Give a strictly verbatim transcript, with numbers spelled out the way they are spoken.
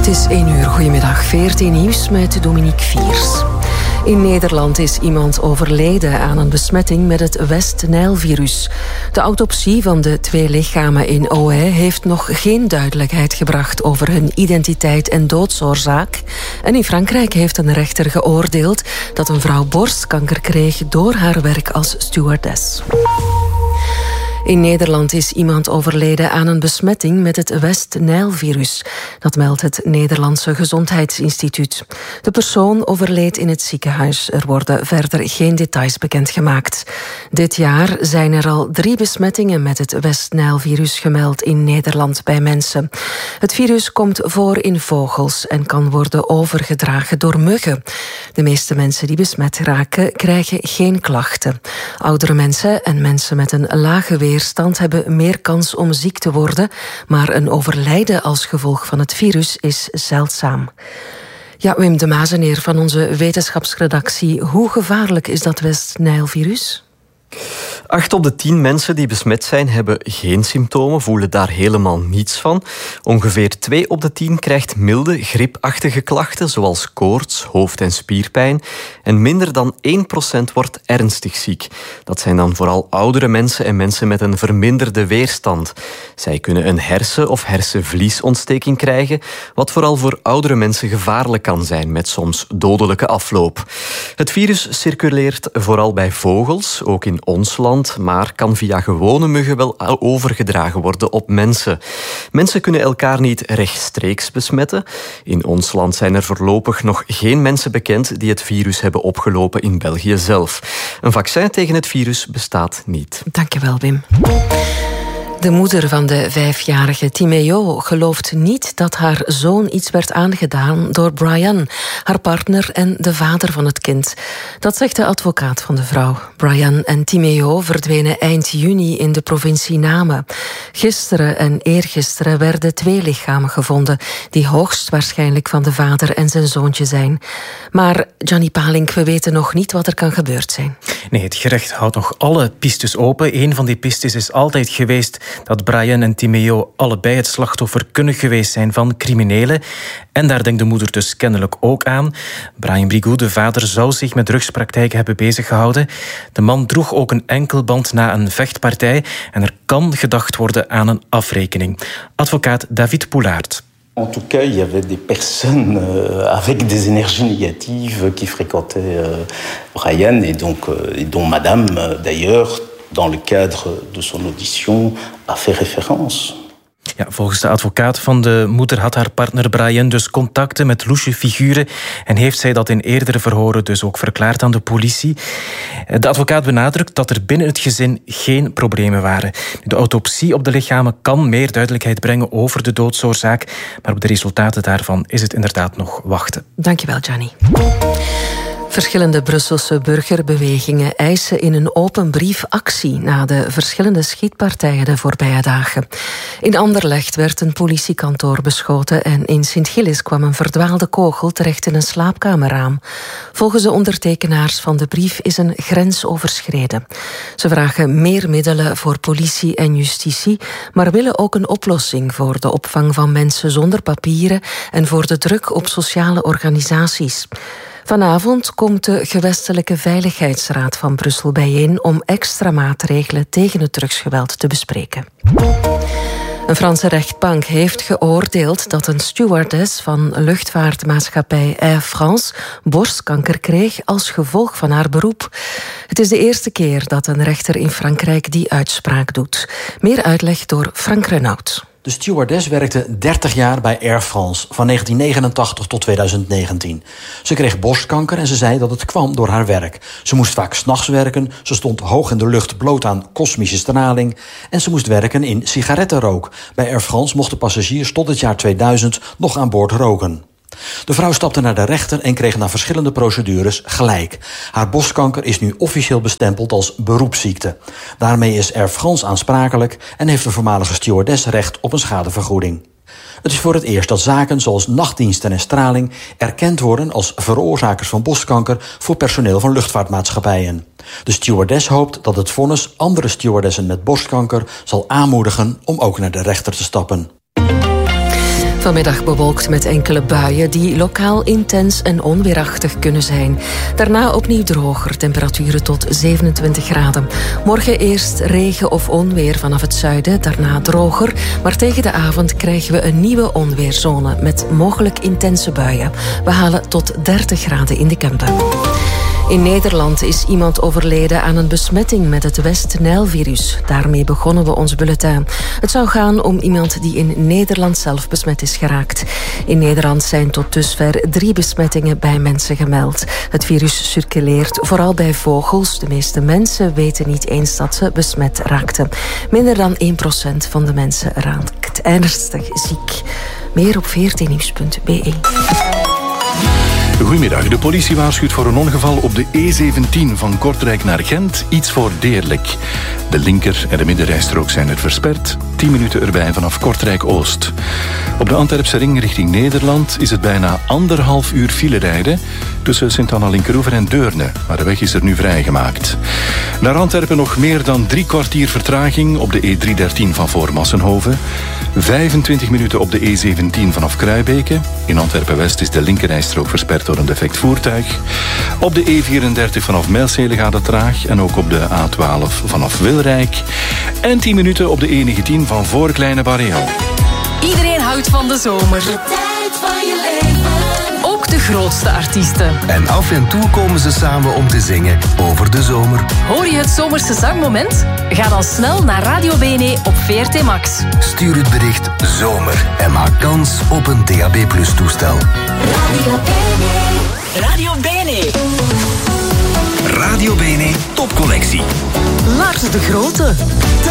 is één uur. Goedemiddag. V R T Nieuws met Dominique Viers. In Nederland is iemand overleden aan een besmetting met het West-Nijl-virus. De autopsie van de twee lichamen in Ohain heeft nog geen duidelijkheid gebracht over hun identiteit en doodsoorzaak. En in Frankrijk heeft een rechter geoordeeld dat een vrouw borstkanker kreeg door haar werk als stewardess. In Nederland is iemand overleden aan een besmetting met het West-Nijl-virus. Dat meldt het Nederlandse Gezondheidsinstituut. De persoon overleed in het ziekenhuis. Er worden verder geen details bekendgemaakt. Dit jaar zijn er al drie besmettingen met het West-Nijl-virus gemeld in Nederland bij mensen. Het virus komt voor in vogels en kan worden overgedragen door muggen. De meeste mensen die besmet raken krijgen geen klachten. Oudere mensen en mensen met een lage weerstand hebben meer kans om ziek te worden, maar een overlijden als gevolg van het virus is zeldzaam. Ja, Wim de Mazeneer van onze wetenschapsredactie. Hoe gevaarlijk is dat West-Nijl-virus? Acht op de tien mensen die besmet zijn, hebben geen symptomen, voelen daar helemaal niets van. Ongeveer twee op de tien krijgt milde, griepachtige klachten, zoals koorts, hoofd- en spierpijn. En minder dan één procent wordt ernstig ziek. Dat zijn dan vooral oudere mensen en mensen met een verminderde weerstand. Zij kunnen een hersen- of hersenvliesontsteking krijgen, wat vooral voor oudere mensen gevaarlijk kan zijn, met soms dodelijke afloop. Het virus circuleert vooral bij vogels, ook in ons land, maar kan via gewone muggen wel overgedragen worden op mensen. Mensen kunnen elkaar niet rechtstreeks besmetten. In ons land zijn er voorlopig nog geen mensen bekend die het virus hebben opgelopen in België zelf. Een vaccin tegen het virus bestaat niet. Dankjewel, Wim. De moeder van de vijfjarige Timeo gelooft niet dat haar zoon iets werd aangedaan door Brian, haar partner en de vader van het kind. Dat zegt de advocaat van de vrouw. Brian en Timeo verdwenen eind juni in de provincie Namen. Gisteren en eergisteren werden twee lichamen gevonden, die hoogstwaarschijnlijk van de vader en zijn zoontje zijn. Maar Gianni Palink, we weten nog niet wat er kan gebeurd zijn. Nee, het gerecht houdt nog alle pistes open. Een van die pistes is altijd geweest dat Brian en Timeo allebei het slachtoffer kunnen geweest zijn van criminelen. En daar denkt de moeder dus kennelijk ook aan. Brian Brigou, de vader, zou zich met drugspraktijken hebben beziggehouden. De man droeg ook een enkelband na een vechtpartij en er kan gedacht worden aan een afrekening. Advocaat David Poulaert. En tout cas, il y avait des personnes euh, avec des énergies négatives qui fréquentaient euh, Brian et donc euh, et dont madame euh, d'ailleurs dans le cadre de son audition a fait référence. Ja, volgens de advocaat van de moeder had haar partner Brian dus contacten met loesje figuren en heeft zij dat in eerdere verhoren dus ook verklaard aan de politie. De advocaat benadrukt dat er binnen het gezin geen problemen waren. De autopsie op de lichamen kan meer duidelijkheid brengen over de doodsoorzaak, maar op de resultaten daarvan is het inderdaad nog wachten. Dankjewel, Gianni. Verschillende Brusselse burgerbewegingen eisen in een open brief actie na de verschillende schietpartijen de voorbije dagen. In Anderlecht werd een politiekantoor beschoten en in Sint-Gilles kwam een verdwaalde kogel terecht in een slaapkamerraam. Volgens de ondertekenaars van de brief is een grens overschreden. Ze vragen meer middelen voor politie en justitie, maar willen ook een oplossing voor de opvang van mensen zonder papieren en voor de druk op sociale organisaties. Vanavond komt de Gewestelijke Veiligheidsraad van Brussel bijeen om extra maatregelen tegen het drugsgeweld te bespreken. Een Franse rechtbank heeft geoordeeld dat een stewardess van luchtvaartmaatschappij Air France borstkanker kreeg als gevolg van haar beroep. Het is de eerste keer dat een rechter in Frankrijk die uitspraak doet. Meer uitleg door Frank Renaud. De stewardess werkte dertig jaar bij Air France, van negentien negenentachtig tot tweeduizend negentien. Ze kreeg borstkanker en ze zei dat het kwam door haar werk. Ze moest vaak 's nachts werken, ze stond hoog in de lucht bloot aan kosmische straling en ze moest werken in sigarettenrook. Bij Air France mochten passagiers tot het jaar tweeduizend nog aan boord roken. De vrouw stapte naar de rechter en kreeg na verschillende procedures gelijk. Haar borstkanker is nu officieel bestempeld als beroepsziekte. Daarmee is Air France aansprakelijk en heeft de voormalige stewardess recht op een schadevergoeding. Het is voor het eerst dat zaken zoals nachtdiensten en straling erkend worden als veroorzakers van borstkanker voor personeel van luchtvaartmaatschappijen. De stewardess hoopt dat het vonnis andere stewardessen met borstkanker zal aanmoedigen om ook naar de rechter te stappen. Vanmiddag bewolkt met enkele buien die lokaal intens en onweerachtig kunnen zijn. Daarna opnieuw droger, temperaturen tot zevenentwintig graden. Morgen eerst regen of onweer vanaf het zuiden, daarna droger. Maar tegen de avond krijgen we een nieuwe onweerzone met mogelijk intense buien. We halen tot dertig graden in de Kempen. In Nederland is iemand overleden aan een besmetting met het West-Nijl-virus. Daarmee begonnen we ons bulletin. Het zou gaan om iemand die in Nederland zelf besmet is geraakt. In Nederland zijn tot dusver drie besmettingen bij mensen gemeld. Het virus circuleert vooral bij vogels. De meeste mensen weten niet eens dat ze besmet raakten. Minder dan één procent van de mensen raakt ernstig ziek. Meer op veertien nieuws punt b e. Goedemiddag. De politie waarschuwt voor een ongeval op de E zeventien van Kortrijk naar Gent, iets voor Deerlijk. De linker- en de middenrijstrook zijn er versperd. tien minuten erbij vanaf Kortrijk-Oost. Op de Antwerpse ring richting Nederland is het bijna anderhalf uur file rijden tussen Sint-Anna-Linkeroever en Deurne, maar de weg is er nu vrijgemaakt. Naar Antwerpen nog meer dan drie kwartier vertraging op de E driehonderddertien van voor Massenhoven. vijfentwintig minuten op de E zeventien vanaf Kruibeke. In Antwerpen-West is de linkerrijstrook versperd door een defect voertuig. Op de E vierendertig vanaf Mijlsele gaat het traag en ook op de A twaalf vanaf Wilrijk. En tien minuten op de E negentien van voor Kleine Barreal. Iedereen houdt van de zomer. De tijd van je leven. Ook de grootste artiesten. En af en toe komen ze samen om te zingen over de zomer. Hoor je het zomerse zangmoment? Ga dan snel naar Radio Bene op V R T Max. Stuur het bericht zomer en maak kans op een D A B plus toestel. Radio Bene. Radio Bene. Radio Bene topcollectie. Lars de Grote.